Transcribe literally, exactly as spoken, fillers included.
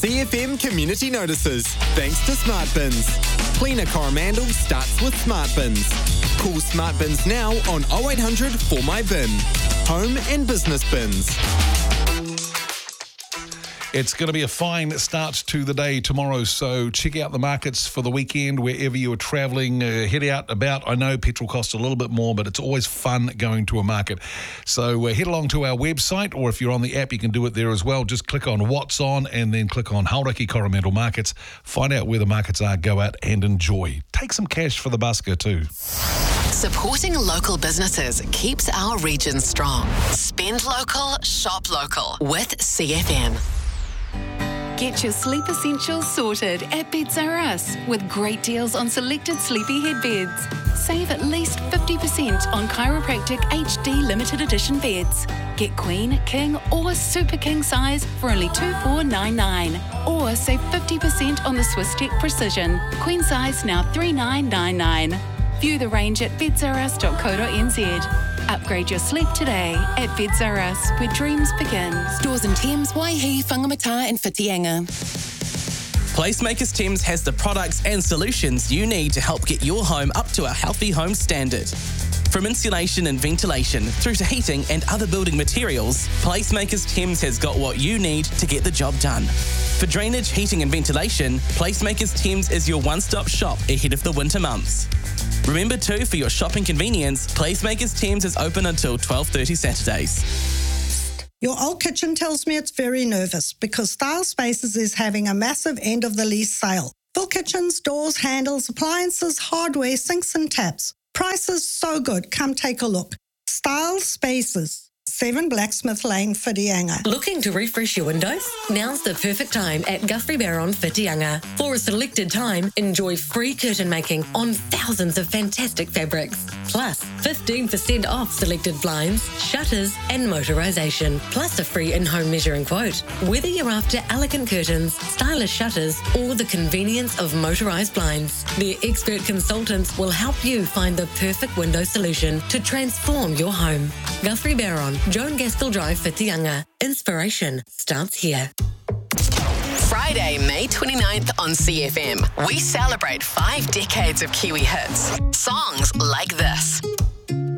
C F M Community Notices, thanks to Smart Bins. Cleaner Coromandel starts with Smart Bins. Call Smart Bins now on oh eight hundred for my bin. Home and business bins. It's going to be a fine start to the day tomorrow, so check out the markets for the weekend wherever you're travelling. Uh, head out about. I know petrol costs a little bit more, but it's always fun going to a market. So uh, head along to our website, or if you're on the app, you can do it there as well. Just click on What's On and then click on Hauraki Coromandel Markets. Find out where the markets are, go out and enjoy. Take some cash for the busker too. Supporting local businesses keeps our region strong. Spend local, shop local with C F M. Get your sleep essentials sorted at Beds R Us with great deals on selected sleepy head beds. Save at least fifty percent on Chiropractic H D limited edition beds. Get queen, king or super king size for only two thousand four hundred ninety-nine dollars. Or save fifty percent on the Swiss Tech Precision. Queen size now three thousand nine hundred ninety-nine dollars. View the range at beds r us dot co dot n z. Upgrade your sleep today at Beds R Us, where dreams begin. Stores in Thames, Waihi, Whangamata and Whitianga. Placemakers Thames has the products and solutions you need to help get your home up to a healthy home standard. From insulation and ventilation through to heating and other building materials, Placemakers Thames has got what you need to get the job done. For drainage, heating and ventilation, Placemakers Thames is your one-stop shop ahead of the winter months. Remember too, for your shopping convenience, Placemakers Thames is open until twelve thirty Saturdays. Your old kitchen tells me it's very nervous because Style Spaces is having a massive end of the lease sale. Full kitchens, doors, handles, appliances, hardware, sinks and taps. Prices so good, come take a look. Style Spaces, seven Blacksmith Lane, Whitianga. Looking to refresh your windows? Now's the perfect time at Guthrie Barron, Whitianga. For a selected time, enjoy free curtain making on thousands of fantastic fabrics. Plus, fifteen percent off selected blinds, shutters and motorisation. Plus a free in-home measuring quote. Whether you're after elegant curtains, stylish shutters or the convenience of motorised blinds, their expert consultants will help you find the perfect window solution to transform your home. Guthrie Barron, Joan Gaskell Drive, Whitianga. Inspiration starts here. Friday, May twenty-ninth on C F M. We celebrate five decades of Kiwi hits. Songs like this.